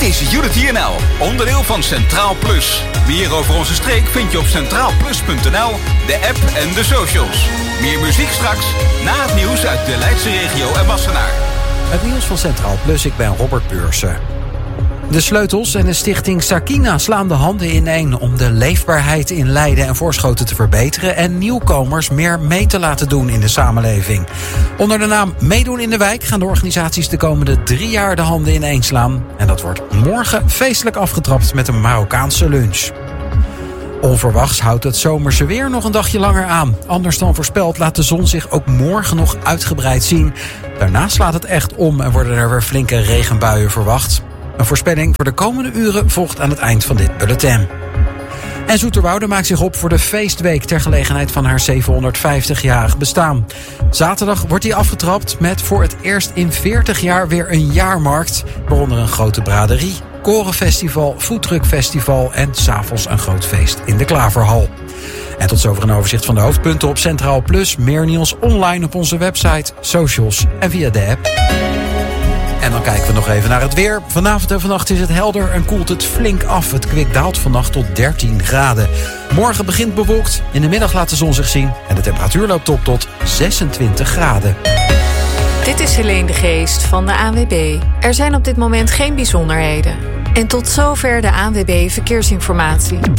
Dit is Unity NL, onderdeel van Centraal Plus. Meer over onze streek vind je op centraalplus.nl, de app en de socials. Meer muziek straks, na het nieuws uit de Leidse regio en Wassenaar. Het nieuws van Centraal Plus, ik ben Robert Beursen. De Sleutels en de stichting Sakina slaan de handen ineen om de leefbaarheid in Leiden en Voorschoten te verbeteren en nieuwkomers meer mee te laten doen in de samenleving. Onder de naam Meedoen in de Wijk gaan de organisaties de komende 3 jaar de handen ineen slaan. En dat wordt morgen feestelijk afgetrapt met een Marokkaanse lunch. Onverwachts houdt het zomerse weer nog een dagje langer aan. Anders dan voorspeld laat de zon zich ook morgen nog uitgebreid zien. Daarna slaat het echt om en worden er weer flinke regenbuien verwacht. Een voorspelling voor de komende uren volgt aan het eind van dit bulletin. En Zoeterwoude maakt zich op voor de feestweek ter gelegenheid van haar 750-jarig bestaan. Zaterdag wordt die afgetrapt met voor het eerst in 40 jaar weer een jaarmarkt. Waaronder een grote braderie, korenfestival, foodtruckfestival en 's avonds een groot feest in de Klaverhal. En tot zover een overzicht van de hoofdpunten op Centraal Plus. Meer nieuws online op onze website, socials en via de app. En dan kijken we nog even naar het weer. Vanavond en vannacht is het helder en koelt het flink af. Het kwik daalt vannacht tot 13 graden. Morgen begint bewolkt. In de middag laat de zon zich zien. En de temperatuur loopt op tot 26 graden. Dit is Helene de Geest van de ANWB. Er zijn op dit moment geen bijzonderheden. En tot zover de ANWB Verkeersinformatie.